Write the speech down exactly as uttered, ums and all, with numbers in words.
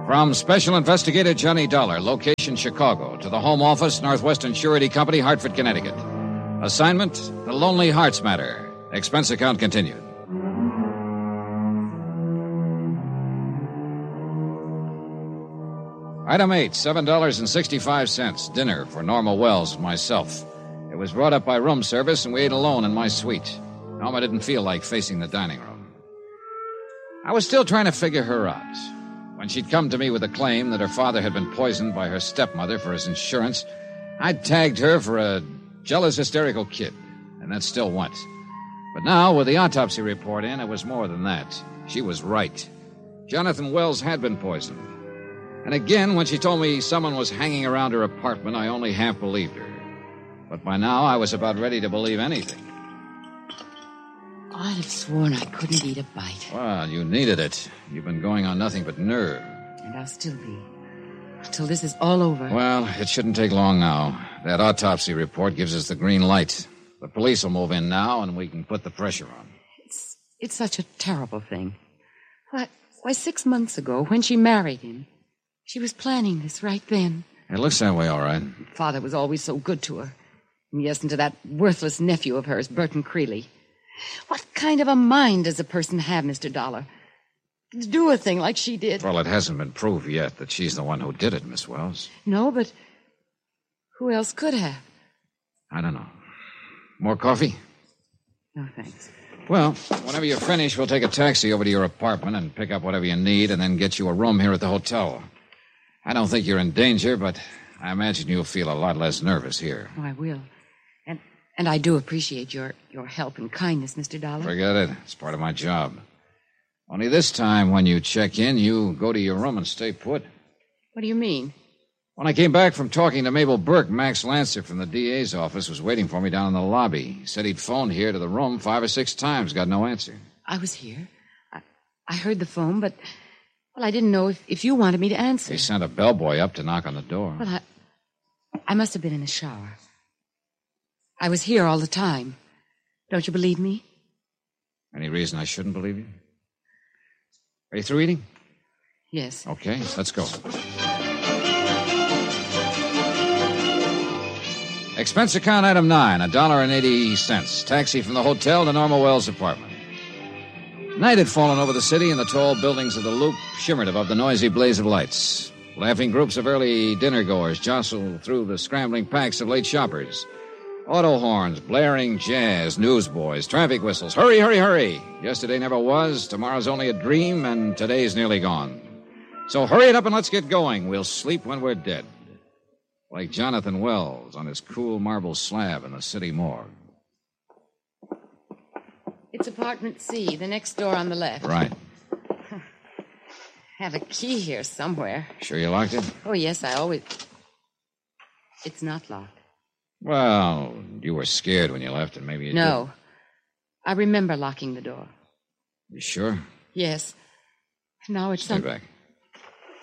From Special Investigator Johnny Dollar, location Chicago, to the Home Office, Northwestern Surety Company, Hartford, Connecticut. Assignment, The Lonely Hearts Matter. Expense account continued. Item eight, seven dollars and sixty-five cents. Dinner for Norma Wells and myself. It was brought up by room service, and we ate alone in my suite. Norma didn't feel like facing the dining room. I was still trying to figure her out. When she'd come to me with a claim that her father had been poisoned by her stepmother for his insurance, I'd tagged her for a jealous, hysterical kid, and that still went. But now, with the autopsy report in, it was more than that. She was right. Jonathan Wells had been poisoned. And again, when she told me someone was hanging around her apartment, I only half believed her. But by now, I was about ready to believe anything. I'd have sworn I couldn't eat a bite. Well, you needed it. You've been going on nothing but nerve. And I'll still be. Until this is all over. Well, it shouldn't take long now. That autopsy report gives us the green light. The police will move in now, and we can put the pressure on. It's, it's such a terrible thing. Why, why, six months ago, when she married him, she was planning this right then. It looks that way, all right. Father was always so good to her. And yes, and to that worthless nephew of hers, Burton Creeley. What kind of a mind does a person have, Mister Dollar? To do a thing like she did. Well, it hasn't been proved yet that she's the one who did it, Miss Wells. No, but who else could have? I don't know. More coffee? No, thanks. Well, whenever you're finished, we'll take a taxi over to your apartment and pick up whatever you need and then get you a room here at the hotel. I don't think you're in danger, but I imagine you'll feel a lot less nervous here. Oh, I will. And and I do appreciate your, your help and kindness, Mister Dollar. Forget it. It's part of my job. Only this time, when you check in, you go to your room and stay put. What do you mean? When I came back from talking to Mabel Burke, Max Lancer from the D A's office was waiting for me down in the lobby. He said he'd phoned here to the room five or six times, got no answer. I was here. I, I heard the phone, but, well, I didn't know if, if you wanted me to answer. He sent a bellboy up to knock on the door. Well, I, I must have been in the shower. I was here all the time. Don't you believe me? Any reason I shouldn't believe you? Are you through eating? Yes. Okay, let's go. Expense account item nine, a dollar and eighty cents. Taxi from the hotel to Norma Wells' apartment. Night had fallen over the city, and the tall buildings of the Loop shimmered above the noisy blaze of lights. Laughing groups of early dinner-goers jostled through the scrambling packs of late shoppers. Auto horns, blaring jazz, newsboys, traffic whistles. Hurry, hurry, hurry. Yesterday never was, tomorrow's only a dream, and today's nearly gone. So hurry it up and let's get going. We'll sleep when we're dead. Like Jonathan Wells on his cool marble slab in the city morgue. It's apartment C, the next door on the left. Right. Have a key here somewhere. Sure you locked it? Oh, yes, I always... It's not locked. Well, you were scared when you left, and maybe you No. I remember locking the door. did. You sure? Yes. Now it's Stay some... back.